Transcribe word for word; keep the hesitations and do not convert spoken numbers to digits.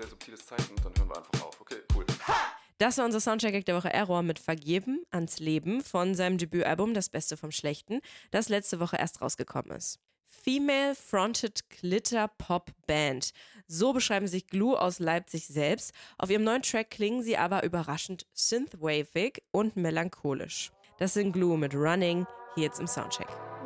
sehr subtiles Zeichen. Dann hören wir einfach auf. Okay, cool. Das war unser Soundcheck der Woche Error mit Vergeben ans Leben von seinem Debütalbum Das Beste vom Schlechten, das letzte Woche erst rausgekommen ist. Female Fronted Glitter Pop Band. So beschreiben sich Glue aus Leipzig selbst. Auf ihrem neuen Track klingen sie aber überraschend synthwavig und melancholisch. Das sind Glue mit Running, hier jetzt im Soundcheck.